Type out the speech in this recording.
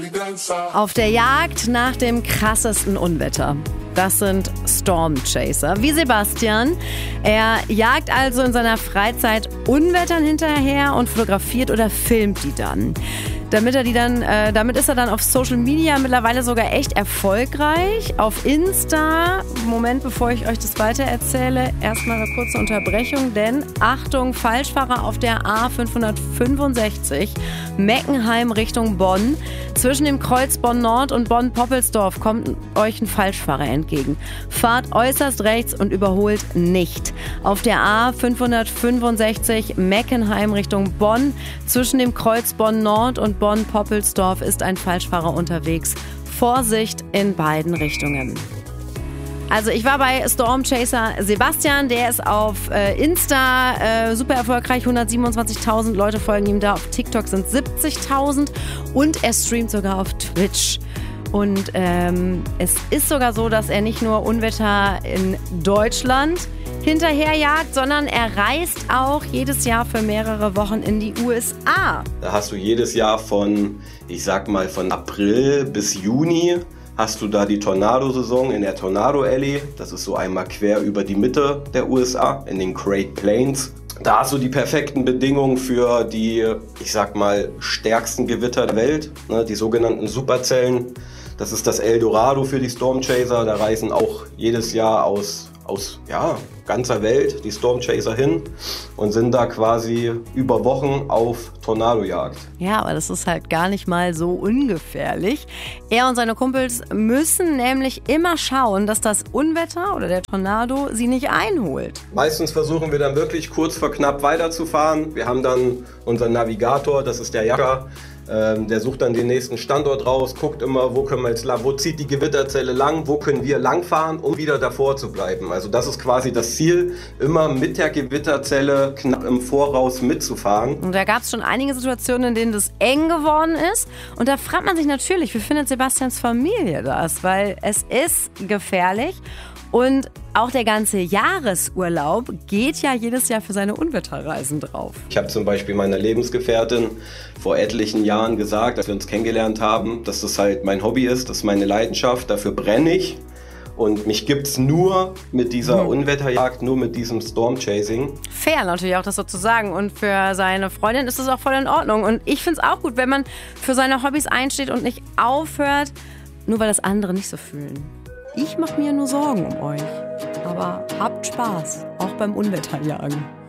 Auf der Jagd nach dem krassesten Unwetter. Das sind Stormchaser, wie Sebastian. Er jagt also in seiner Freizeit Unwettern hinterher und fotografiert oder filmt die dann. Damit ist er dann auf Social Media mittlerweile sogar echt erfolgreich. Auf Insta, Moment, bevor ich euch das weiter erzähle, erstmal eine kurze Unterbrechung, denn Achtung, Falschfahrer auf der A565, Meckenheim Richtung Bonn. Zwischen dem Kreuz Bonn-Nord und Bonn-Poppelsdorf kommt euch ein Falschfahrer entgegen. Fahrt äußerst rechts und überholt nicht. Auf der A565 Meckenheim Richtung Bonn. Zwischen dem Kreuz Bonn-Nord und Bonn-Poppelsdorf ist ein Falschfahrer unterwegs. Vorsicht in beiden Richtungen. Also ich war bei Stormchaser Sebastian, der ist auf Insta super erfolgreich, 127.000 Leute folgen ihm da, auf TikTok sind 70.000 und er streamt sogar auf Twitch. Und es ist sogar so, dass er nicht nur Unwetter in Deutschland hinterherjagt, sondern er reist auch jedes Jahr für mehrere Wochen in die USA. Da hast du jedes Jahr von April bis Juni hast du da die Tornado-Saison in der Tornado Alley. Das ist so einmal quer über die Mitte der USA in den Great Plains. Da hast du die perfekten Bedingungen für die, stärksten Gewitter der Welt, ne, die sogenannten Superzellen. Das ist das Eldorado für die Stormchaser. Da reisen auch jedes Jahr aus ganzer Welt die Stormchaser hin und sind da quasi über Wochen auf Tornadojagd. Ja, aber das ist halt gar nicht mal so ungefährlich. Er und seine Kumpels müssen nämlich immer schauen, dass das Unwetter oder der Tornado sie nicht einholt. Meistens versuchen wir dann wirklich kurz vor knapp weiterzufahren. Wir haben dann unseren Navigator, das ist der Jacker. Der sucht dann den nächsten Standort raus, guckt immer, wo zieht die Gewitterzelle lang, wo können wir langfahren, um wieder davor zu bleiben. Also das ist quasi das Ziel, immer mit der Gewitterzelle knapp im Voraus mitzufahren. Und da gab es schon einige Situationen, in denen das eng geworden ist. Und da fragt man sich natürlich, wie findet Sebastians Familie das? Weil es ist gefährlich. Und auch der ganze Jahresurlaub geht ja jedes Jahr für seine Unwetterreisen drauf. Ich habe zum Beispiel meiner Lebensgefährtin vor etlichen Jahren gesagt, als wir uns kennengelernt haben, dass das halt mein Hobby ist, das ist meine Leidenschaft, dafür brenne ich. Und mich gibt's nur mit dieser Unwetterjagd, nur mit diesem Stormchasing. Fair natürlich auch, das so zu sagen. Und für seine Freundin ist das auch voll in Ordnung. Und ich finde es auch gut, wenn man für seine Hobbys einsteht und nicht aufhört, nur weil das andere nicht so fühlen. Ich mache mir nur Sorgen um euch. Aber habt Spaß, auch beim Unwetterjagen.